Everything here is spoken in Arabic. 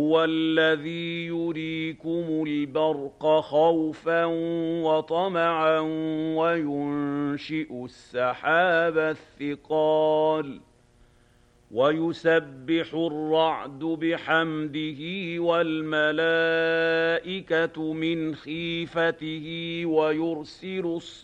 هُوَ الَّذِي يُرِيكُمُ الْبَرْقَ خَوْفًا وَطَمَعًا وَيُنشِئُ السَّحَابَ الثِّقَالَ وَيُسَبِّحُ الرَّعْدُ بِحَمْدِهِ وَالْمَلَائِكَةُ مِنْ خِيفَتِهِ وَيُرْسِلُ